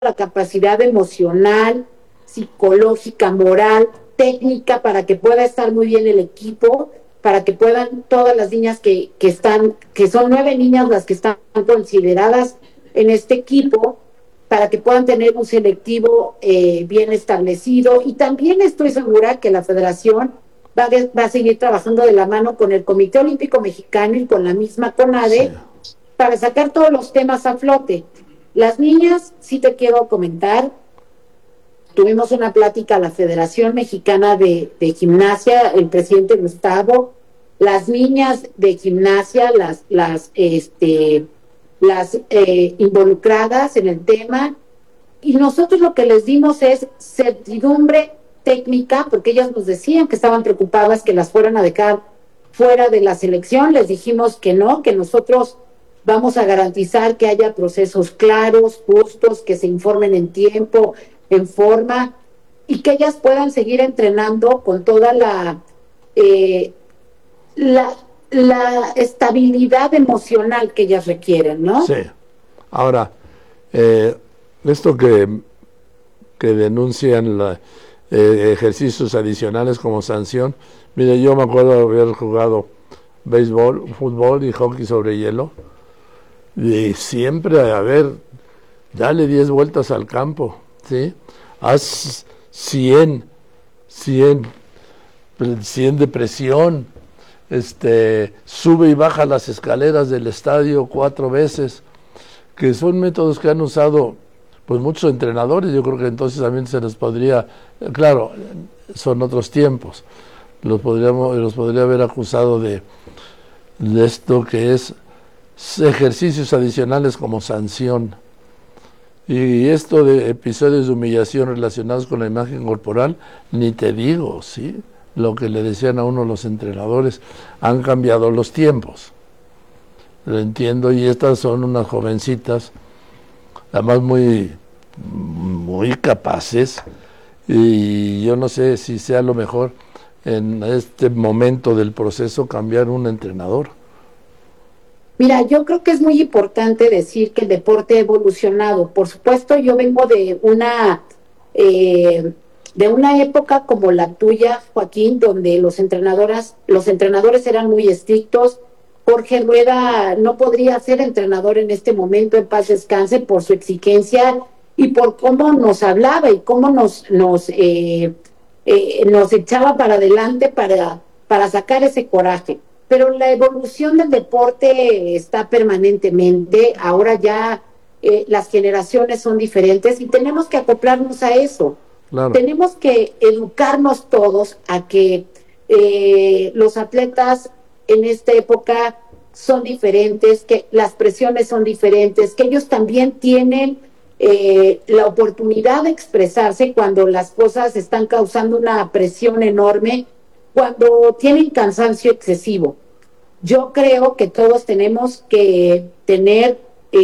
la capacidad emocional, psicológica, moral, técnica, para que pueda estar muy bien el equipo, para que puedan todas las niñas que son 9 niñas las que están consideradas en este equipo, para que puedan tener un selectivo bien establecido. Y también estoy segura que la federación va a seguir trabajando de la mano con el Comité Olímpico Mexicano y con la misma CONADE, sí, para sacar todos los temas a flote. Las niñas, sí te quiero comentar, tuvimos una plática a la Federación Mexicana de Gimnasia, el presidente Gustavo, las niñas de gimnasia, las involucradas en el tema, y nosotros lo que les dimos es certidumbre técnica, porque ellas nos decían que estaban preocupadas que las fueran a dejar fuera de la selección. Les dijimos que no, que nosotros vamos a garantizar que haya procesos claros, justos, que se informen en tiempo, en forma, y que ellas puedan seguir entrenando con toda la estabilidad emocional que ellas requieren, ¿no? Sí. Ahora, esto que denuncian ejercicios adicionales como sanción, mire, yo me acuerdo de haber jugado béisbol, fútbol y hockey sobre hielo, y siempre, a ver, dale 10 vueltas al campo, ¿sí? Haz 100 de presión, sube y baja las escaleras del estadio 4 veces, que son métodos que han usado pues muchos entrenadores. Yo creo que entonces también se les podría, claro, son otros tiempos, los podría haber acusado de esto que es ejercicios adicionales como sanción. Y esto de episodios de humillación relacionados con la imagen corporal, ni te digo, ¿sí? Lo que le decían a uno los entrenadores, han cambiado los tiempos. Lo entiendo, y estas son unas jovencitas, además muy capaces, y yo no sé si sea lo mejor en este momento del proceso cambiar un entrenador. Mira, yo creo que es muy importante decir que el deporte ha evolucionado. Por supuesto, yo vengo de una época como la tuya, Joaquín, donde los entrenadores eran muy estrictos. Jorge Rueda no podría ser entrenador en este momento, en paz descanse, por su exigencia y por cómo nos hablaba y cómo nos echaba para adelante para sacar ese coraje. Pero la evolución del deporte está permanentemente. Ahora ya las generaciones son diferentes y tenemos que acoplarnos a eso. Claro. Tenemos que educarnos todos a que los atletas en esta época son diferentes, que las presiones son diferentes, que ellos también tienen la oportunidad de expresarse cuando las cosas están causando una presión enorme, cuando tienen cansancio excesivo. Yo creo que todos tenemos que tener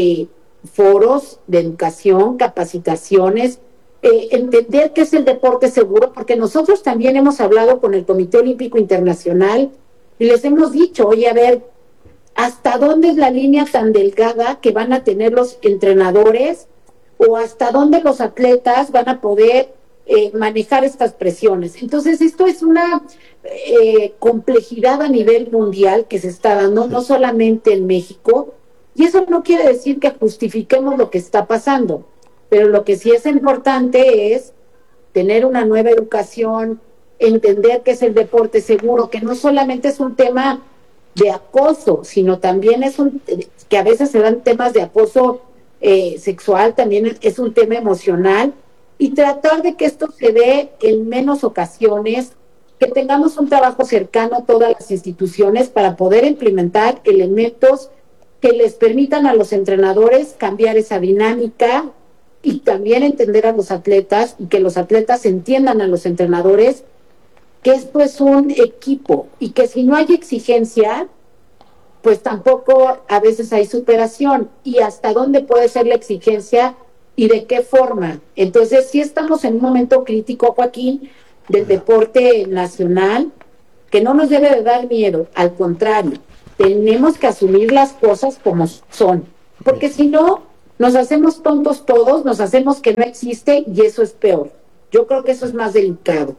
foros de educación, capacitaciones, entender qué es el deporte seguro, porque nosotros también hemos hablado con el Comité Olímpico Internacional y les hemos dicho, oye, a ver, ¿hasta dónde es la línea tan delgada que van a tener los entrenadores o hasta dónde los atletas van a poder manejar estas presiones? Entonces, esto es una complejidad a nivel mundial que se está dando, no solamente en México, y eso no quiere decir que justifiquemos lo que está pasando, pero lo que sí es importante es tener una nueva educación, entender qué es el deporte seguro, que no solamente es un tema de acoso, sino también que a veces se dan temas de acoso sexual, también es un tema emocional, y tratar de que esto se dé en menos ocasiones, que tengamos un trabajo cercano a todas las instituciones para poder implementar elementos que les permitan a los entrenadores cambiar esa dinámica y también entender a los atletas y que los atletas entiendan a los entrenadores que esto es un equipo y que si no hay exigencia, pues tampoco a veces hay superación, y hasta dónde puede ser la exigencia y de qué forma. Entonces, sí estamos en un momento crítico, Joaquín, del deporte nacional, que no nos debe de dar miedo, al contrario, tenemos que asumir las cosas como son, porque si no, nos hacemos tontos todos, nos hacemos que no existe y eso es peor. Yo creo que eso es más delicado.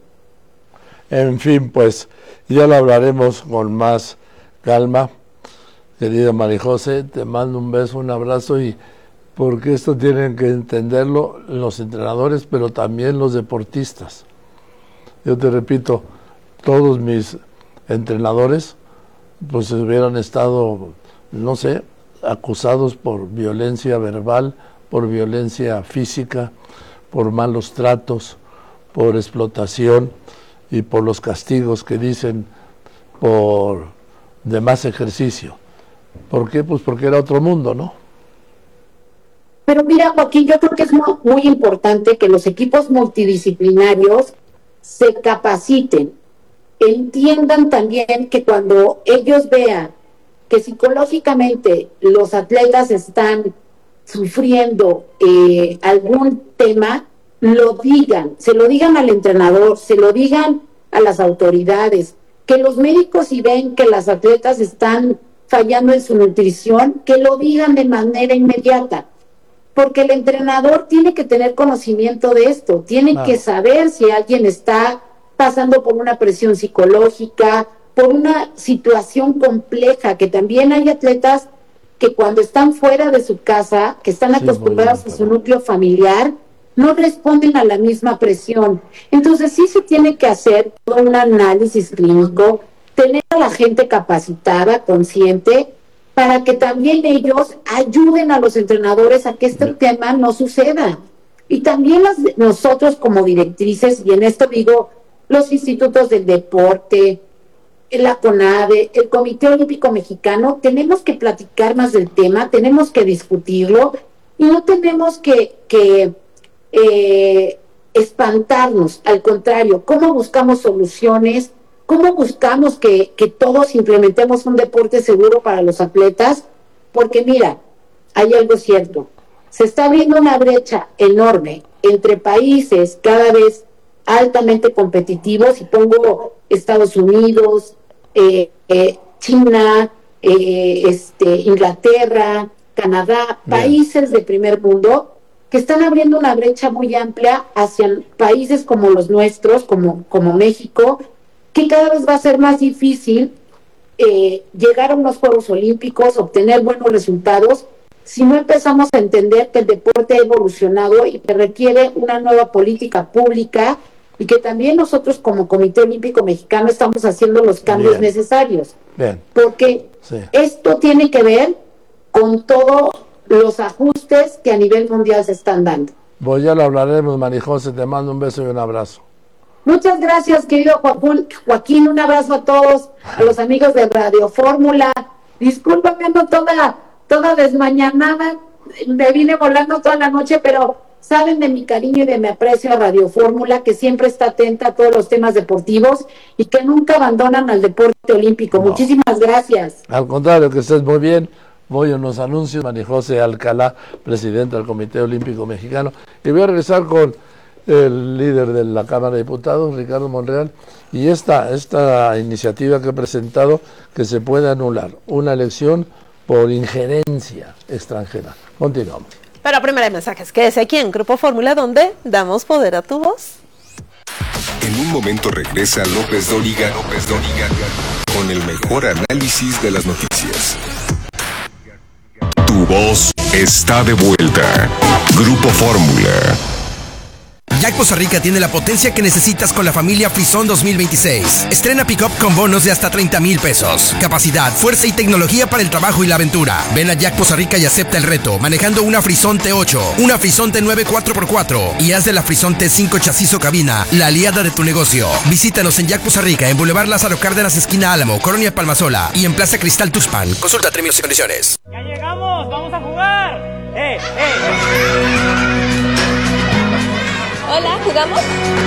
En fin, pues ya lo hablaremos con más calma. Querida Marijose, te mando un beso, un abrazo, y porque esto tienen que entenderlo los entrenadores, pero también los deportistas. Yo te repito, todos mis entrenadores pues hubieran estado, no sé, acusados por violencia verbal, por violencia física, por malos tratos, por explotación y por los castigos que dicen por demás ejercicio. ¿Por qué? Pues porque era otro mundo, ¿no? Pero mira, Joaquín, yo creo que es muy importante que los equipos multidisciplinarios se capaciten, entiendan también que cuando ellos vean que psicológicamente los atletas están sufriendo algún tema, lo digan, se lo digan al entrenador, se lo digan a las autoridades, que los médicos, si ven que las atletas están fallando en su nutrición, que lo digan de manera inmediata, porque el entrenador tiene que tener conocimiento de esto, tiene que saber si alguien está pasando por una presión psicológica, por una situación compleja, que también hay atletas que cuando están fuera de su casa, que están acostumbrados a su núcleo familiar, no responden a la misma presión. Entonces sí se tiene que hacer todo un análisis clínico, tener a la gente capacitada, consciente, para que también ellos ayuden a los entrenadores a que este tema no suceda. Y también nosotros como directrices, y en esto digo los institutos del deporte, la CONADE, el Comité Olímpico Mexicano, tenemos que platicar más del tema, tenemos que discutirlo y no tenemos que espantarnos, al contrario, cómo buscamos soluciones, cómo buscamos que todos implementemos un deporte seguro para los atletas, porque mira, hay algo cierto, se está abriendo una brecha enorme entre países cada vez altamente competitivos, y pongo Estados Unidos, China, Inglaterra, Canadá, países de primer mundo, que están abriendo una brecha muy amplia hacia países como los nuestros, como México, que cada vez va a ser más difícil llegar a unos Juegos Olímpicos, obtener buenos resultados, si no empezamos a entender que el deporte ha evolucionado y que requiere una nueva política pública, y que también nosotros como Comité Olímpico Mexicano estamos haciendo los cambios necesarios. Porque esto tiene que ver con todos los ajustes que a nivel mundial se están dando. Pues ya lo hablaremos, Marijose, te mando un beso y un abrazo. Muchas gracias, querido Joaquín, un abrazo a todos, a los amigos de Radio Fórmula. Discúlpame, ando toda desmañanada, me vine volando toda la noche, pero saben de mi cariño y de mi aprecio a Radio Fórmula, que siempre está atenta a todos los temas deportivos y que nunca abandonan al deporte olímpico. No. Muchísimas gracias. Al contrario, que estés muy bien. Voy a unos anuncios. Marijose Alcalá, presidenta del Comité Olímpico Mexicano. Y voy a regresar con el líder de la Cámara de Diputados, Ricardo Monreal, y esta iniciativa que he presentado, que se puede anular una elección por injerencia extranjera. Continuamos. Pero primero hay mensajes. Quédese aquí en Grupo Fórmula, donde damos poder a tu voz. En un momento regresa López Dóriga con el mejor análisis de las noticias. Tu voz está de vuelta. Grupo Fórmula. Jack Poza Rica tiene la potencia que necesitas con la familia Frisón 2026. Estrena pick-up con bonos de hasta 30,000 pesos. Capacidad, fuerza y tecnología para el trabajo y la aventura. Ven a Jack Poza Rica y acepta el reto, manejando una Frisón T8, una Frisón T9 4x4 y haz de la Frisón T5 chasis o cabina la aliada de tu negocio. Visítanos en Jack Poza Rica, en Boulevard Lázaro Cárdenas, esquina Álamo, Colonia Palmasola, y en Plaza Cristal Tuxpan. Consulta términos y condiciones. ¡Ya llegamos! ¡Vamos a jugar! Hola, ¿jugamos?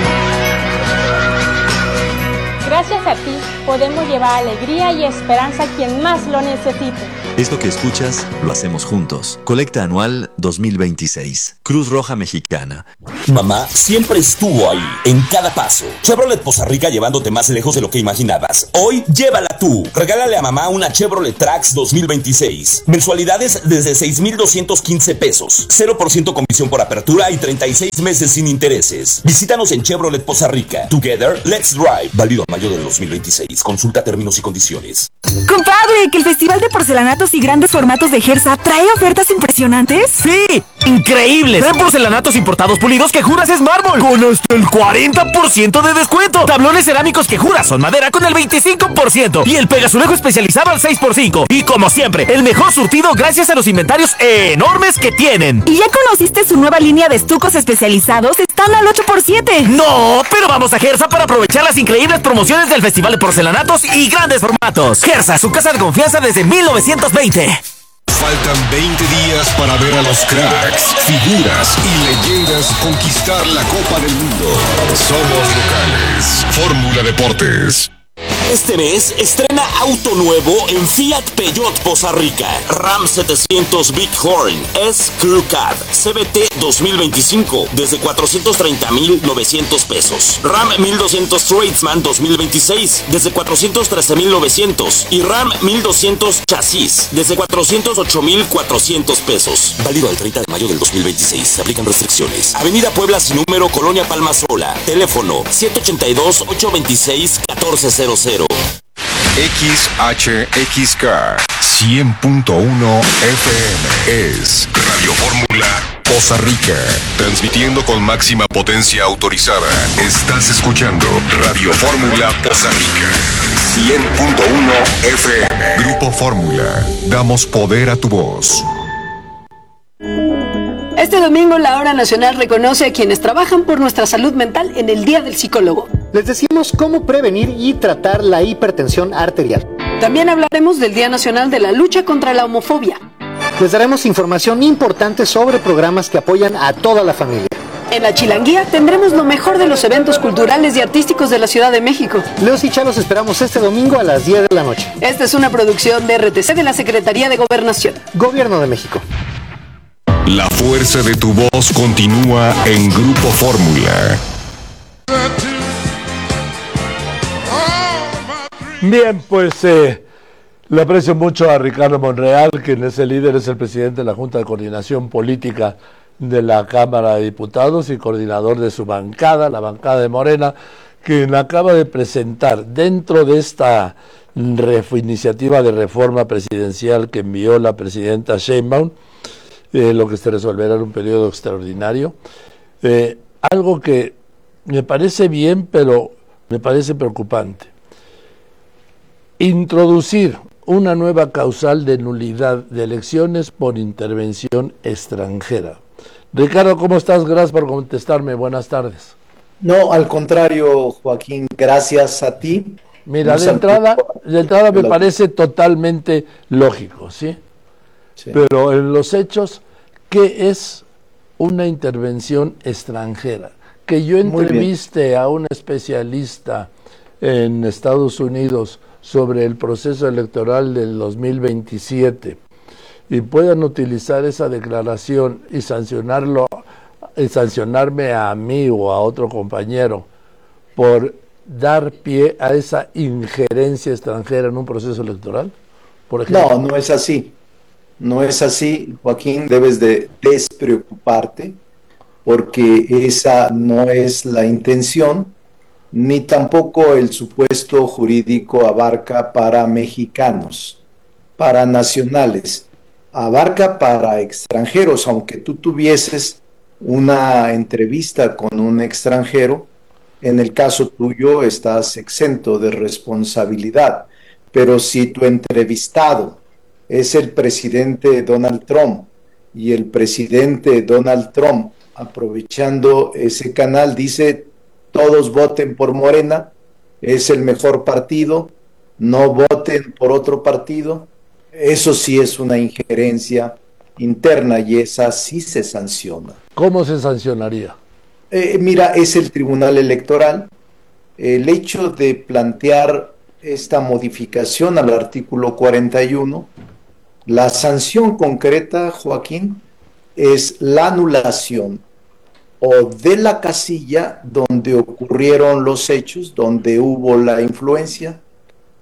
Gracias a ti podemos llevar alegría y esperanza a quien más lo necesite. Esto que escuchas, lo hacemos juntos. Colecta Anual 2026. Cruz Roja Mexicana. Mamá siempre estuvo ahí, en cada paso. Chevrolet Poza Rica, llevándote más lejos de lo que imaginabas. Hoy, llévala Ahora tú, regálale a mamá una Chevrolet Trax 2026. Mensualidades desde 6,215 pesos. 0% comisión por apertura y 36 meses sin intereses. Visítanos en Chevrolet Poza Rica. Together, let's drive. Válido a mayo del 2026. Consulta términos y condiciones. ¡Compadre! ¿Que el Festival de Porcelanatos y Grandes Formatos de Gersa trae ofertas impresionantes? ¡Sí! ¡Increíbles! Traen porcelanatos importados pulidos que juras es mármol, con hasta el 40% de descuento. Tablones cerámicos que juras son madera con el 25%. Y el pegazulejo especializado al 6x5. Y como siempre, el mejor surtido gracias a los inventarios enormes que tienen. ¿Y ya conociste su nueva línea de estucos especializados? Están al 8x7. ¡No! Pero vamos a Gersa para aprovechar las increíbles promociones del Festival de Porcelanatos y Grandes Formatos. Gersa, su casa de confianza desde 1920. Faltan 20 días para ver a los cracks, figuras y leyendas conquistar la Copa del Mundo. Somos locales. Fórmula Deportes. Este mes estrena auto nuevo en Fiat Peugeot Poza Rica. Ram 700 Bighorn S Crew Cab CVT 2025 desde 430,900 pesos. Ram 1200 Tradesman 2026 desde 413,900 y Ram 1200 Chasis desde 408,400 pesos. Válido al 30 de mayo del 2026. Se aplican restricciones. Avenida Puebla sin número, Colonia Palmasola. Teléfono 782-826-1400. XHXK 100.1 FM es Radio Fórmula Poza Rica, transmitiendo con máxima potencia autorizada. Estás escuchando Radio Fórmula Poza Rica 100.1 FM. Grupo Fórmula, damos poder a tu voz. Este domingo la Hora Nacional reconoce a quienes trabajan por nuestra salud mental en el Día del Psicólogo. Les decimos cómo prevenir y tratar la hipertensión arterial. También hablaremos del Día Nacional de la Lucha contra la Homofobia. Les daremos información importante sobre programas que apoyan a toda la familia. En la Chilanguía tendremos lo mejor de los eventos culturales y artísticos de la Ciudad de México. Leos y Cha los esperamos este domingo a las 10 de la noche. Esta es una producción de RTC de la Secretaría de Gobernación. Gobierno de México. La fuerza de tu voz continúa en Grupo Fórmula. Bien, pues le aprecio mucho a Ricardo Monreal, quien es el líder, es el presidente de la Junta de Coordinación Política de la Cámara de Diputados y coordinador de su bancada, la bancada de Morena, quien acaba de presentar dentro de esta iniciativa de reforma presidencial que envió la presidenta Sheinbaum, lo que se resolverá en un periodo extraordinario, algo que me parece bien, pero me parece preocupante. Introducir una nueva causal de nulidad de elecciones por intervención extranjera. Ricardo, ¿cómo estás? Gracias por contestarme. Buenas tardes. No, al contrario, Joaquín, gracias a ti. Mira, de entrada me parece totalmente lógico, ¿sí? Sí. Pero en los hechos, ¿qué es una intervención extranjera? Que yo entreviste a un especialista en Estados Unidos sobre el proceso electoral del 2027 y puedan utilizar esa declaración y sancionarme a mí o a otro compañero por dar pie a esa injerencia extranjera en un proceso electoral, por ejemplo. No, no es así. No es así, Joaquín, debes de despreocuparte porque esa no es la intención, ni tampoco el supuesto jurídico abarca para mexicanos, para nacionales, abarca para extranjeros, aunque tú tuvieses una entrevista con un extranjero, en el caso tuyo estás exento de responsabilidad, pero si tu entrevistado es el presidente Donald Trump y el presidente Donald Trump, aprovechando ese canal, dice: todos voten por Morena, es el mejor partido, no voten por otro partido. Eso sí es una injerencia interna y esa sí se sanciona. ¿Cómo se sancionaría? Mira, es el Tribunal Electoral. El hecho de plantear esta modificación al artículo 41, la sanción concreta, Joaquín, es la anulación o de la casilla donde ocurrieron los hechos, donde hubo la influencia,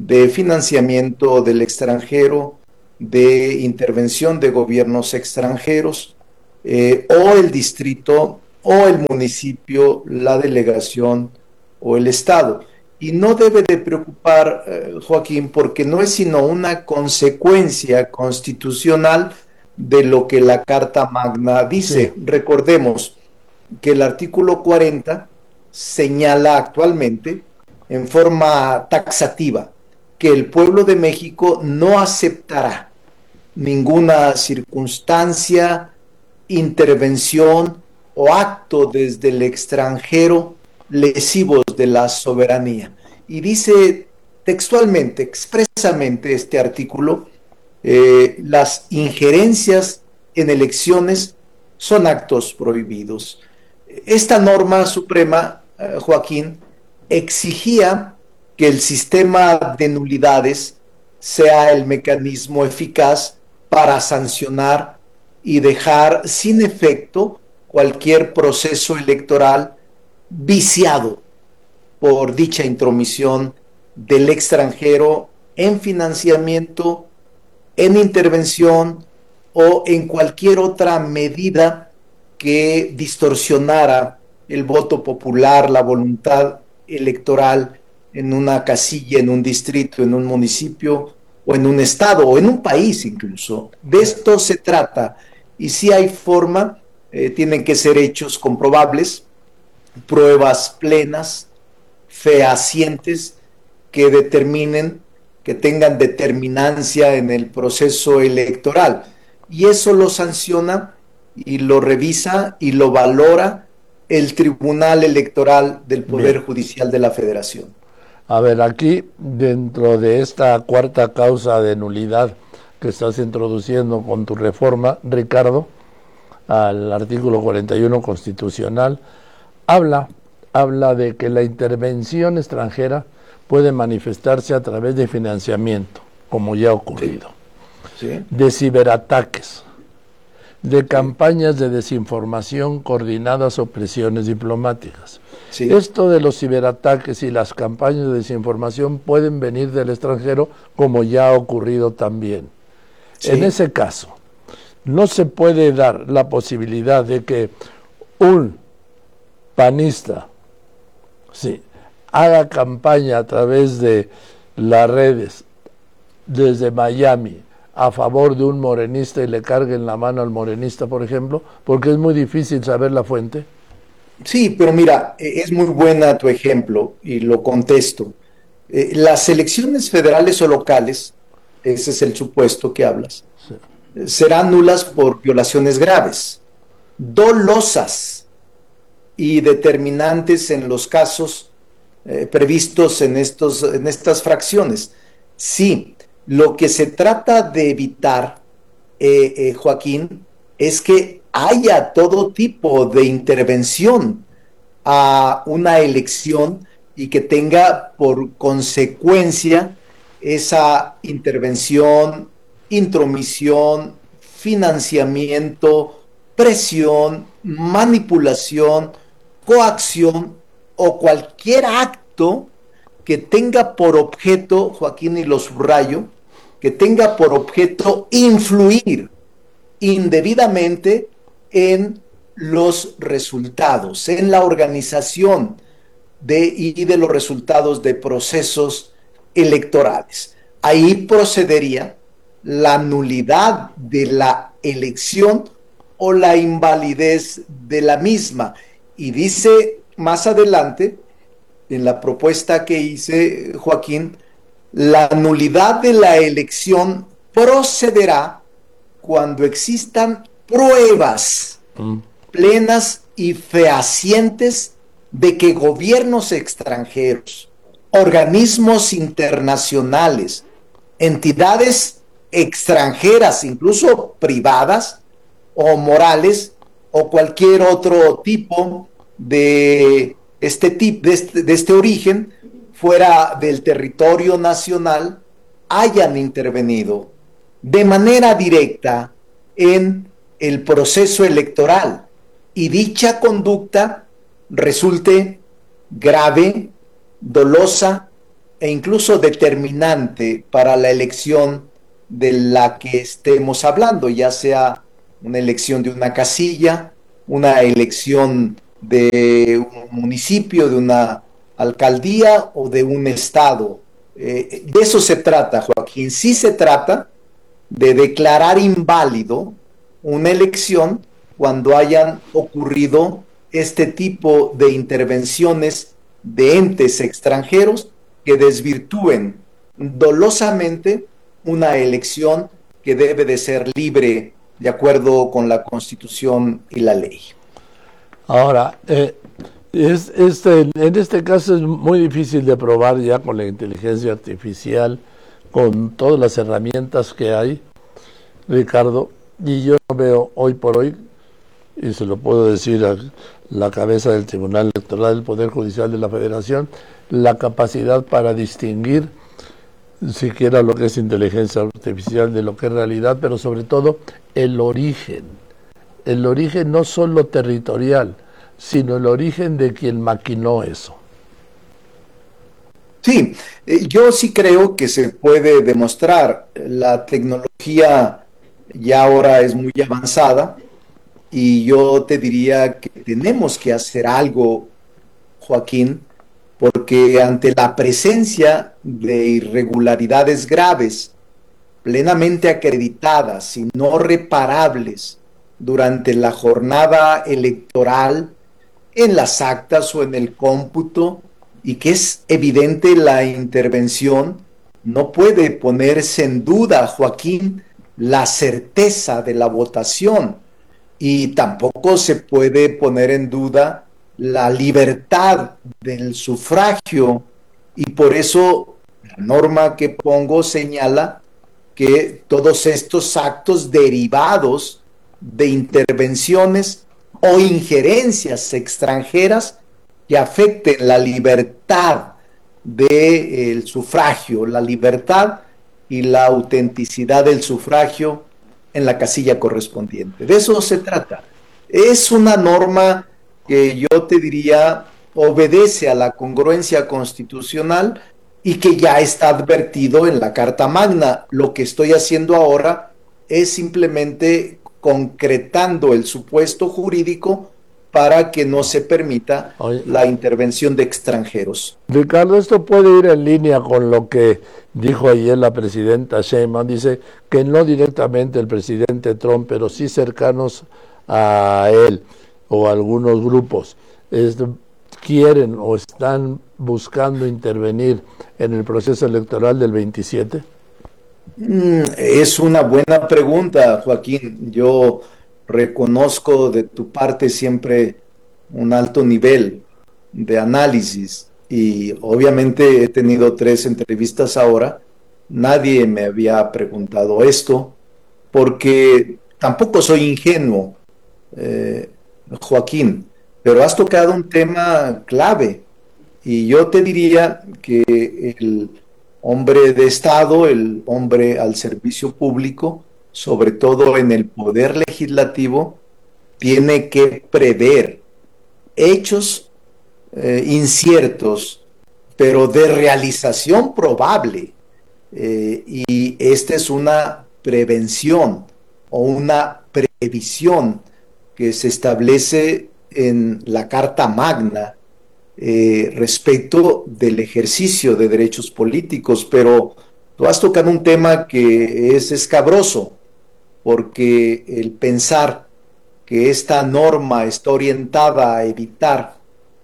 de financiamiento del extranjero, de intervención de gobiernos extranjeros, o el distrito, o el municipio, la delegación o el estado. Y no debe de preocupar, Joaquín, porque no es sino una consecuencia constitucional de lo que la Carta Magna dice. Sí. Recordemos que el artículo 40 señala actualmente en forma taxativa que el pueblo de México no aceptará ninguna circunstancia, intervención o acto desde el extranjero lesivos de la soberanía. Y dice textualmente, expresamente este artículo, las injerencias en elecciones son actos prohibidos. Esta norma suprema, Joaquín, exigía que el sistema de nulidades sea el mecanismo eficaz para sancionar y dejar sin efecto cualquier proceso electoral viciado por dicha intromisión del extranjero en financiamiento, en intervención o en cualquier otra medida que distorsionara el voto popular, la voluntad electoral en una casilla, en un distrito, en un municipio o en un estado o en un país incluso. De esto se trata, y si hay forma, tienen que ser hechos comprobables, pruebas plenas, fehacientes, que determinen, que tengan determinancia en el proceso electoral. Y eso lo sanciona y lo revisa y lo valora el Tribunal Electoral del Poder Bien. Judicial de la Federación. A ver, aquí dentro de esta cuarta causa de nulidad que estás introduciendo con tu reforma, Ricardo, al artículo 41 constitucional, habla de que la intervención extranjera puede manifestarse a través de financiamiento, como ya ha ocurrido, sí. De ciberataques, de campañas de desinformación coordinadas o presiones diplomáticas. Sí. Esto de los ciberataques y las campañas de desinformación pueden venir del extranjero, como ya ha ocurrido también. Sí. En ese caso, no se puede dar la posibilidad de que un panista haga campaña a través de las redes desde Miami a favor de un morenista y le carguen la mano al morenista, por ejemplo, porque es muy difícil saber la fuente. Sí, pero mira, es muy buena tu ejemplo y lo contesto. Las elecciones federales o locales, ese es el supuesto que hablas, sí. Serán nulas por violaciones graves, dolosas y determinantes en los casos previstos en estas fracciones. Sí, lo que se trata de evitar, Joaquín, es que haya todo tipo de intervención a una elección y que tenga por consecuencia esa intervención, intromisión, financiamiento, presión, manipulación, coacción o cualquier acto que tenga por objeto, Joaquín, y lo subrayo, que tenga por objeto influir indebidamente en los resultados, en la organización y de los resultados de procesos electorales. Ahí procedería la nulidad de la elección o la invalidez de la misma. Y dice más adelante, en la propuesta que hice, Joaquín, la nulidad de la elección procederá cuando existan pruebas plenas y fehacientes de que gobiernos extranjeros, organismos internacionales, entidades extranjeras, incluso privadas o morales, o cualquier otro tipo de este origen fuera del territorio nacional, hayan intervenido de manera directa en el proceso electoral y dicha conducta resulte grave, dolosa e incluso determinante para la elección de la que estemos hablando, ya sea una elección de una casilla, una elección de un municipio, de una alcaldía o de un estado. De eso se trata, Joaquín. Sí se trata de declarar inválido una elección cuando hayan ocurrido este tipo de intervenciones de entes extranjeros que desvirtúen dolosamente una elección que debe de ser libre de acuerdo con la Constitución y la ley. Ahora, en este caso es muy difícil de probar ya con la inteligencia artificial, con todas las herramientas que hay, Ricardo, y yo no veo hoy por hoy, y se lo puedo decir a la cabeza del Tribunal Electoral del Poder Judicial de la Federación, la capacidad para distinguir siquiera lo que es inteligencia artificial de lo que es realidad, pero sobre todo el origen no solo territorial, sino el origen de quien maquinó eso. Sí, yo sí creo que se puede demostrar. La tecnología ya ahora es muy avanzada y yo te diría que tenemos que hacer algo, Joaquín, porque ante la presencia de irregularidades graves, plenamente acreditadas y no reparables durante la jornada electoral, en las actas o en el cómputo, y que es evidente la intervención, no puede ponerse en duda, Joaquín, la certeza de la votación, y tampoco se puede poner en duda la libertad del sufragio, y por eso la norma que pongo señala que todos estos actos derivados de intervenciones o injerencias extranjeras que afecten la libertad del sufragio, la libertad y la autenticidad del sufragio en la casilla correspondiente. De eso se trata. Es una norma que yo te diría obedece a la congruencia constitucional y que ya está advertido en la Carta Magna. Lo que estoy haciendo ahora es simplemente concretando el supuesto jurídico para que no se permita la intervención de extranjeros. Ricardo, esto puede ir en línea con lo que dijo ayer la presidenta Sheinbaum. Dice que no directamente el presidente Trump, pero sí cercanos a él o a algunos grupos quieren o están buscando intervenir en el proceso electoral del 27. Es una buena pregunta, Joaquín. Yo reconozco de tu parte siempre un alto nivel de análisis y obviamente he tenido 3 entrevistas ahora. Nadie me había preguntado esto porque tampoco soy ingenuo, Joaquín, pero has tocado un tema clave y yo te diría que el hombre de Estado, el hombre al servicio público, sobre todo en el poder legislativo, tiene que prever hechos inciertos, pero de realización probable. Y esta es una prevención o una previsión que se establece en la Carta Magna respecto del ejercicio de derechos políticos, pero tú has tocado un tema que es escabroso, porque el pensar que esta norma está orientada a evitar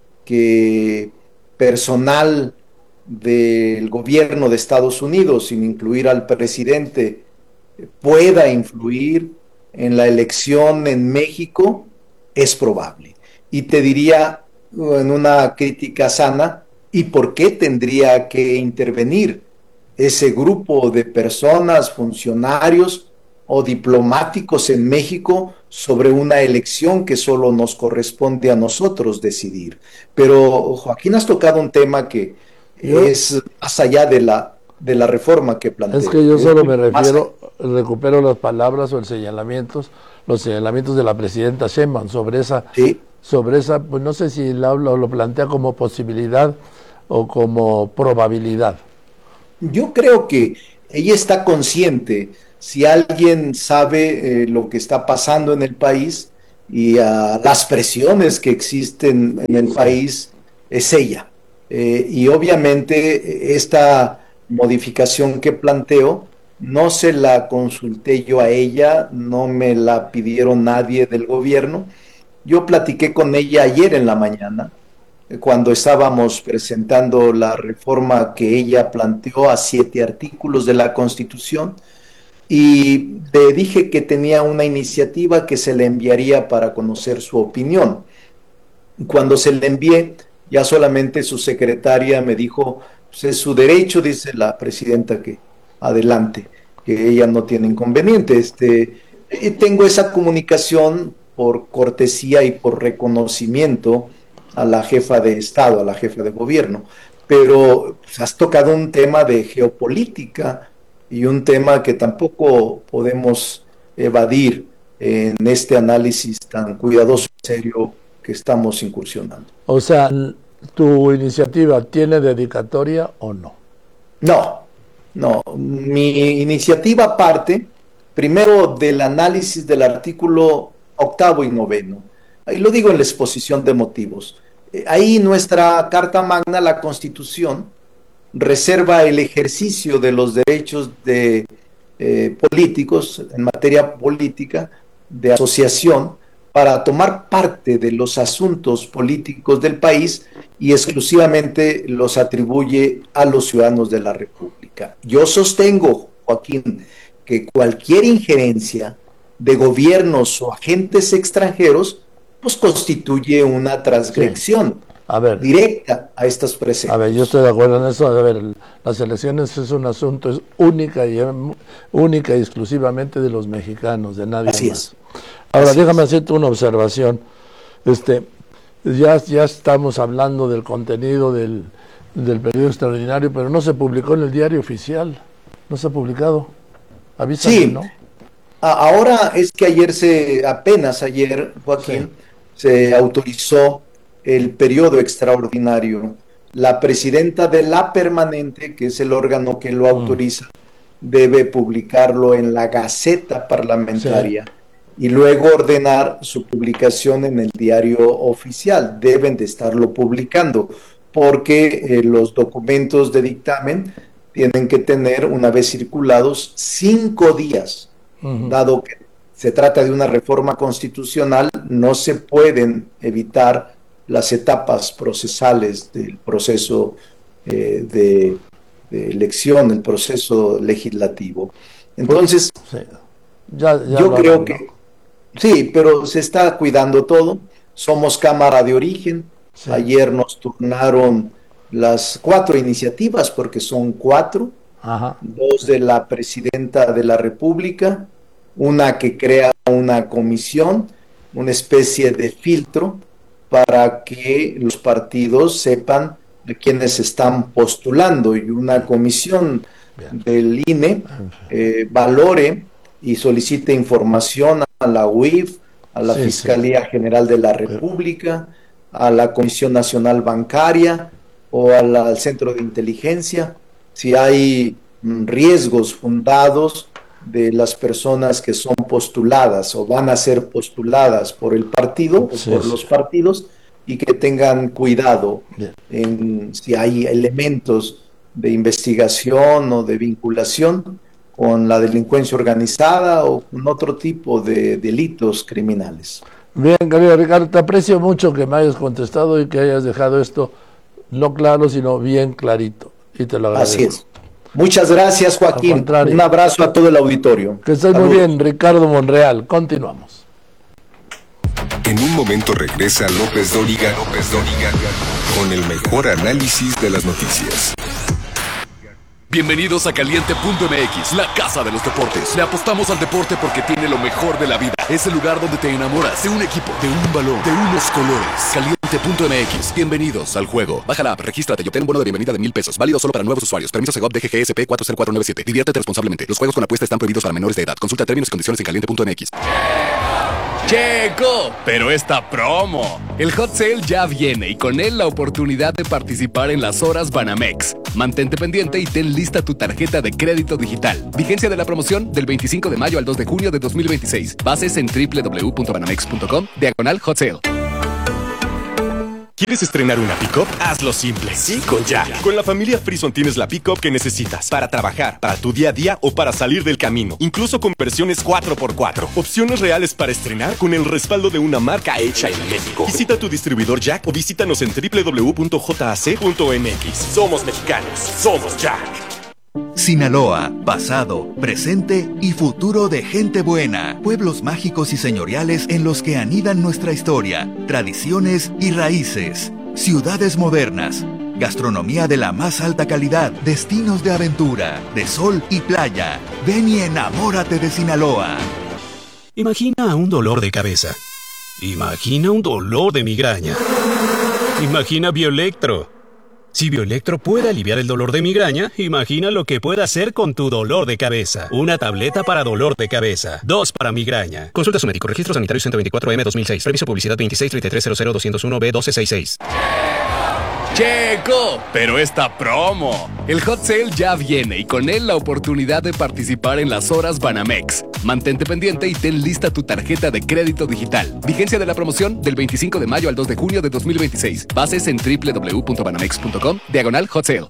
que personal del gobierno de Estados Unidos, sin incluir al presidente, pueda influir en la elección en México, es probable. Y te diría en una crítica sana, ¿y por qué tendría que intervenir ese grupo de personas, funcionarios o diplomáticos en México sobre una elección que solo nos corresponde a nosotros decidir? Pero, Joaquín, has tocado un tema que es más allá de la reforma que plantea. Es que yo solo me refiero, recupero las palabras o los señalamientos de la presidenta Sheinbaum sobre esa, pues no sé si lo plantea como posibilidad o como probabilidad. Yo creo que ella está consciente. Si alguien sabe lo que está pasando en el país y las presiones que existen en el país, es ella. Y obviamente esta modificación que planteo no se la consulté yo a ella, no me la pidieron nadie del gobierno. Yo platiqué con ella ayer en la mañana, cuando estábamos presentando la reforma que ella planteó a 7 artículos de la Constitución, y le dije que tenía una iniciativa que se le enviaría para conocer su opinión. Cuando se le envié, ya solamente su secretaria me dijo, pues es su derecho, dice la presidenta, que adelante, que ella no tiene inconveniente. Y tengo esa comunicación por cortesía y por reconocimiento a la jefa de Estado, a la jefa de gobierno, pero pues, has tocado un tema de geopolítica y un tema que tampoco podemos evadir en este análisis tan cuidadoso y serio que estamos incursionando. O sea, ¿tu iniciativa tiene dedicatoria o no? No, mi iniciativa parte primero del análisis del artículo 8º y 9º. Ahí lo digo en la exposición de motivos. Ahí nuestra Carta Magna, la Constitución, reserva el ejercicio de los derechos de políticos en materia política, de asociación, para tomar parte de los asuntos políticos del país y exclusivamente los atribuye a los ciudadanos de la República. Yo sostengo, Joaquín, que cualquier injerencia de gobiernos o agentes extranjeros pues constituye una transgresión directa a estas preceptos. A ver, yo estoy de acuerdo en eso. A ver, las elecciones es un asunto es única y exclusivamente de los mexicanos, de nadie más. Ahora, déjame hacerte una observación. Ya estamos hablando del contenido del periodo extraordinario, pero no se publicó en el diario oficial. No se ha publicado. Avísame, sí. ¿no? Ahora es que apenas ayer, Joaquín, se autorizó el periodo extraordinario. La presidenta de la permanente, que es el órgano que lo autoriza, debe publicarlo en la Gaceta Parlamentaria y luego ordenar su publicación en el diario oficial. Deben de estarlo publicando porque los documentos de dictamen tienen que tener, una vez circulados, 5 días. Dado que se trata de una reforma constitucional, no se pueden evitar las etapas procesales del proceso de elección, el proceso legislativo. Entonces, yo creo que sí, pero se está cuidando todo. Somos Cámara de Origen. Ayer nos turnaron las 4 iniciativas, porque son 4. 2 de la presidenta de la República, una que crea una comisión, una especie de filtro para que los partidos sepan de quiénes están postulando, y una comisión del INE valore y solicite información a la UIF, a la Fiscalía General de la República, a la Comisión Nacional Bancaria o al Centro de Inteligencia, si hay riesgos fundados de las personas que son postuladas o van a ser postuladas por el partido o por los partidos, y que tengan cuidado en si hay elementos de investigación o de vinculación con la delincuencia organizada o con otro tipo de delitos criminales. Bien, querido Ricardo, te aprecio mucho que me hayas contestado y que hayas dejado esto no claro, sino bien clarito, y te lo agradezco. Así es. Muchas gracias, Joaquín. Un abrazo a todo el auditorio. Que estés muy bien, Ricardo Monreal. Continuamos. En un momento regresa López Dóriga con el mejor análisis de las noticias. Bienvenidos a Caliente.mx, la casa de los deportes. Le apostamos al deporte porque tiene lo mejor de la vida. Es el lugar donde te enamoras de un equipo, de un balón, de unos colores. Caliente.mx, bienvenidos al juego. Baja la app, regístrate y obtén un bono de bienvenida de $1,000. Válido solo para nuevos usuarios. Permiso Segov DGGSP 40497. Diviértete responsablemente. Los juegos con apuesta están prohibidos para menores de edad. Consulta términos y condiciones en Caliente.mx. Checo, pero esta promo. El Hot Sale ya viene y con él la oportunidad de participar en las horas Banamex. Mantente pendiente y ten lista tu tarjeta de crédito digital. Vigencia de la promoción del 25 de mayo al 2 de junio de 2026. Bases en www.banamex.com/Hot Sale. ¿Quieres estrenar una pick-up? Hazlo simple. Sí, con Jack. Con la familia Frison tienes la pick-up que necesitas para trabajar, para tu día a día o para salir del camino. Incluso con versiones 4x4. Opciones reales para estrenar con el respaldo de una marca hecha en México. Visita tu distribuidor Jack o visítanos en www.jac.mx. Somos mexicanos. Somos Jack. Sinaloa, pasado, presente y futuro de gente buena. Pueblos mágicos y señoriales en los que anidan nuestra historia, tradiciones y raíces. Ciudades modernas, gastronomía de la más alta calidad, destinos de aventura, de sol y playa. Ven y enamórate de Sinaloa. Imagina un dolor de cabeza. Imagina un dolor de migraña. Imagina Bioelectro. Si Bioelectro puede aliviar el dolor de migraña, imagina lo que puede hacer con tu dolor de cabeza. Una tableta para dolor de cabeza, 2 para migraña. Consulta a su médico. Registro Sanitario 124M 2006. Reviso publicidad 2633000201B1266. Checo, pero esta promo. El Hot Sale ya viene y con él la oportunidad de participar en las horas Banamex. Mantente pendiente y ten lista tu tarjeta de crédito digital. Vigencia de la promoción del 25 de mayo al 2 de junio de 2026. Bases en www.banamex.com/Hot Sale.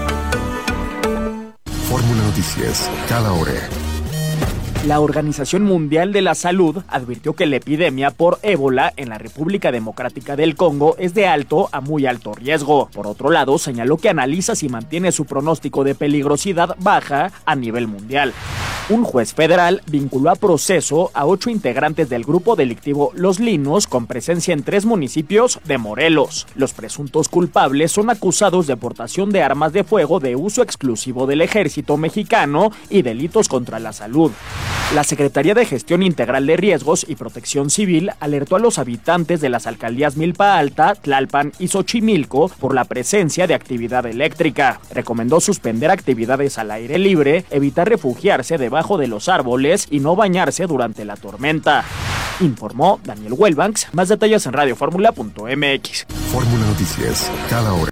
Fórmula Noticias, cada hora. La Organización Mundial de la Salud advirtió que la epidemia por ébola en la República Democrática del Congo es de alto a muy alto riesgo. Por otro lado, señaló que analiza si mantiene su pronóstico de peligrosidad baja a nivel mundial. Un juez federal vinculó a proceso a 8 integrantes del grupo delictivo Los Linos con presencia en 3 municipios de Morelos. Los presuntos culpables son acusados de portación de armas de fuego de uso exclusivo del ejército mexicano y delitos contra la salud. La Secretaría de Gestión Integral de Riesgos y Protección Civil alertó a los habitantes de las alcaldías Milpa Alta, Tlalpan y Xochimilco por la presencia de actividad eléctrica. Recomendó suspender actividades al aire libre, evitar refugiarse debajo de los árboles y no bañarse durante la tormenta. Informó Daniel Wellbanks. Más detalles en radioformula.mx. Fórmula Noticias, cada hora.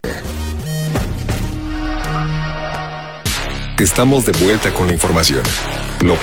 Estamos de vuelta con la información. No